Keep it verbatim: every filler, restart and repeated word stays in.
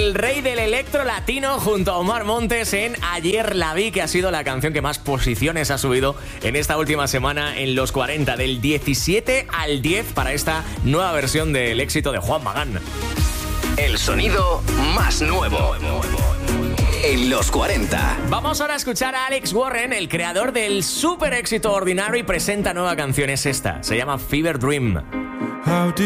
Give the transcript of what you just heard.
el rey del electro latino junto a Omar Montes en Ayer la vi, que ha sido la canción que más posiciones ha subido en esta última semana en los cuarenta, del diecisiete al diez para esta nueva versión del éxito de Juan Magán. El sonido más nuevo en los cuarenta. Vamos ahora a escuchar a Alex Warren, el creador del super éxito Ordinary, presenta nueva canción, es esta, se llama Fever Dream. How do